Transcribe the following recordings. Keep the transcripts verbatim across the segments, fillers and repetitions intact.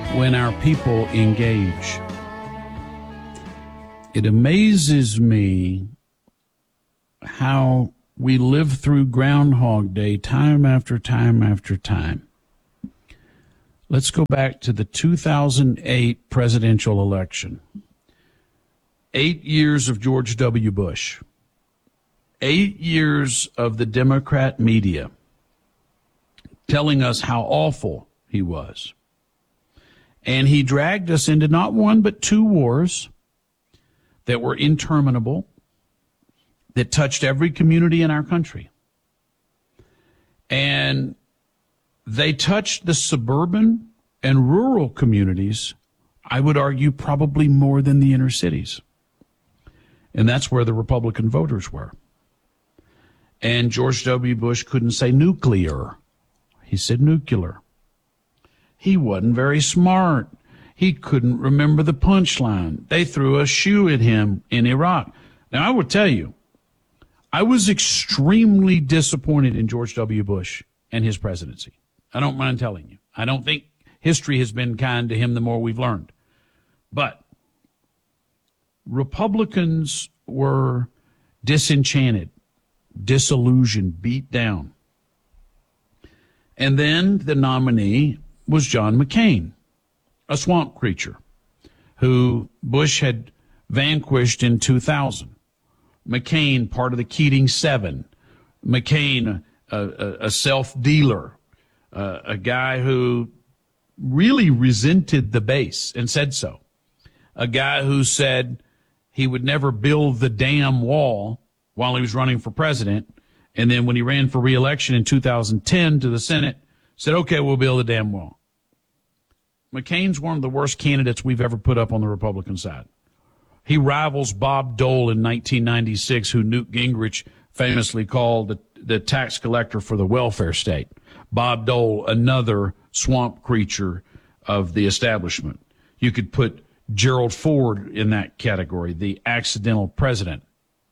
when our people engage. It amazes me how we live through Groundhog Day time after time after time. Let's go back to the two thousand eight presidential election. Eight years of George W. Bush. Eight years of the Democrat media telling us how awful he was. And he dragged us into not one but two wars that were interminable, that touched every community in our country. And they touched the suburban and rural communities, I would argue, probably more than the inner cities. And that's where the Republican voters were. And George W. Bush couldn't say nuclear. He said nuclear. He wasn't very smart. He couldn't remember the punchline. They threw a shoe at him in Iraq. Now, I will tell you, I was extremely disappointed in George W. Bush and his presidency. I don't mind telling you. I don't think history has been kind to him the more we've learned. But Republicans were disenchanted, disillusioned, beat down. And then the nominee was John McCain, a swamp creature who Bush had vanquished in two thousand. McCain, part of the Keating Seven. McCain, a, a, a self-dealer, uh, a guy who really resented the base and said so. A guy who said he would never build the damn wall while he was running for president. And then when he ran for re-election in two thousand ten to the Senate, said, okay, we'll build the damn wall. McCain's one of the worst candidates we've ever put up on the Republican side. He rivals Bob Dole in nineteen ninety-six, who Newt Gingrich famously called the, the tax collector for the welfare state. Bob Dole, another swamp creature of the establishment. You could put Gerald Ford in that category, the accidental president.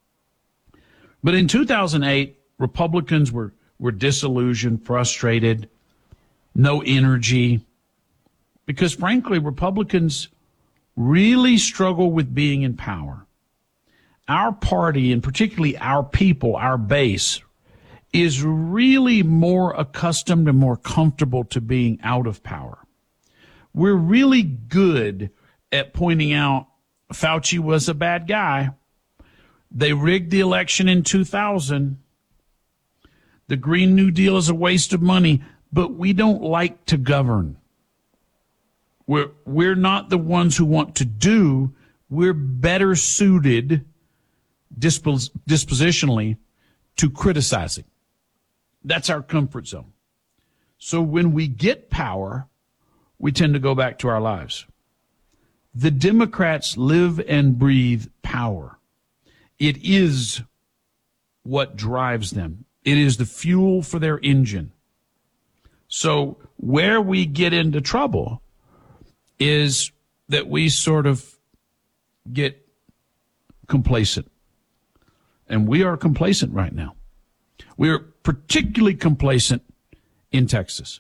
But in two thousand eight, Republicans were, were disillusioned, frustrated, no energy, because frankly, Republicans really struggle with being in power. Our party, and particularly our people, our base, is really more accustomed and more comfortable to being out of power. We're really good at pointing out Fauci was a bad guy. They rigged the election in two thousand. The Green New Deal is a waste of money, but we don't like to govern. We're, we're not the ones who want to do. We're better suited dispos- dispositionally to criticizing. That's our comfort zone. So when we get power, we tend to go back to our lives. The Democrats live and breathe power. It is what drives them. It is the fuel for their engine. So where we get into trouble is that we sort of get complacent. And we are complacent right now. We are particularly complacent in Texas.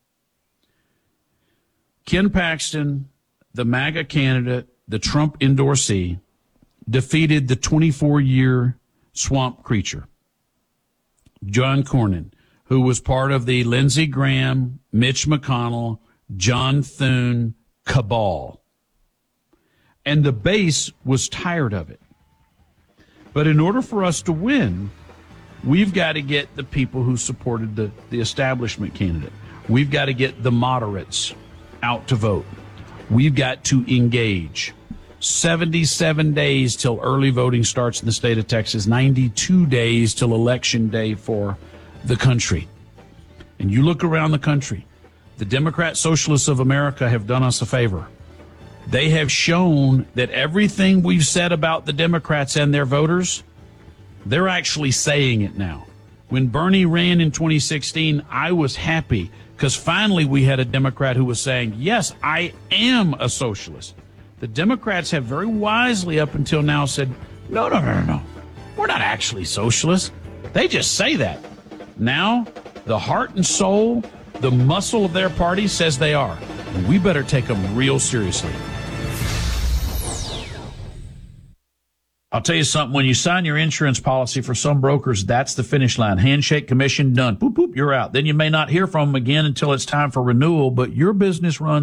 Ken Paxton, the MAGA candidate, the Trump endorsee, defeated the twenty-four-year swamp creature, John Cornyn, who was part of the Lindsey Graham, Mitch McConnell, John Thune cabal. And the base was tired of it. But in order for us to win, we've got to get the people who supported the, the establishment candidate. We've got to get the moderates out to vote. We've got to engage. seventy-seven days till early voting starts in the state of Texas, ninety-two days till election day for the country. And you look around the country, the Democrat Socialists of America have done us a favor. They have shown that everything we've said about the Democrats and their voters, they're actually saying it now. When Bernie ran in twenty sixteen, I was happy because finally we had a Democrat who was saying, yes, I am a socialist. The Democrats have very wisely up until now said, no, no, no, no, no. We're not actually socialists. They just say that. Now, the heart and soul, the muscle of their party says they are. we better take them real seriously. I'll tell you something. When you sign your insurance policy, for some brokers, that's the finish line. Handshake, commission, done. Boop, boop, you're out. Then you may not hear from them again until it's time for renewal, but your business runs